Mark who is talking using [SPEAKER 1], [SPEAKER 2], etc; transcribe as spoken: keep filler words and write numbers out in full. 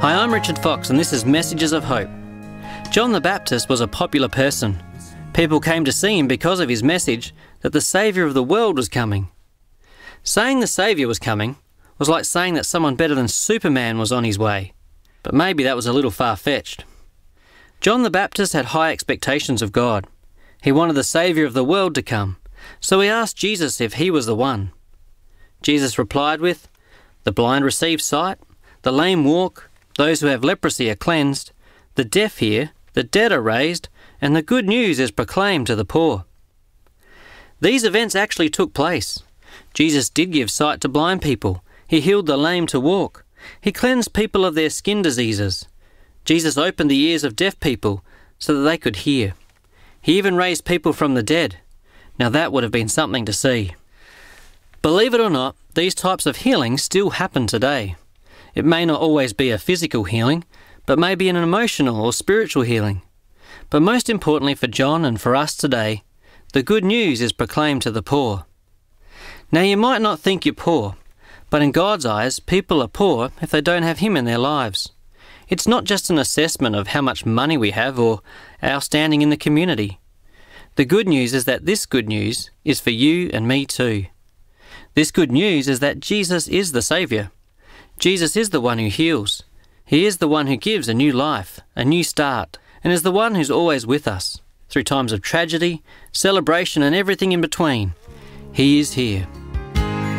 [SPEAKER 1] Hi, I'm Richard Fox and this is Messages of Hope. John the Baptist was a popular person. People came to see him because of his message that the Saviour of the world was coming. Saying the Saviour was coming was like saying that someone better than Superman was on his way. But maybe that was a little far-fetched. John the Baptist had high expectations of God. He wanted the Saviour of the world to come, so he asked Jesus if he was the one. Jesus replied with, "The blind receive sight, the lame walk, those who have leprosy are cleansed, the deaf hear, the dead are raised, and the good news is proclaimed to the poor." These events actually took place. Jesus did give sight to blind people. He healed the lame to walk. He cleansed people of their skin diseases. Jesus opened the ears of deaf people so that they could hear. He even raised people from the dead. Now that would have been something to see. Believe it or not, these types of healings still happen today. It may not always be a physical healing, but maybe an emotional or spiritual healing. But most importantly for John and for us today, the good news is proclaimed to the poor. Now you might not think you're poor, but in God's eyes, people are poor if they don't have Him in their lives. It's not just an assessment of how much money we have or our standing in the community. The good news is that this good news is for you and me too. This good news is that Jesus is the Saviour. Jesus is the one who heals. He is the one who gives a new life, a new start, and is the one who's always with us, through times of tragedy, celebration and everything in between. He is here.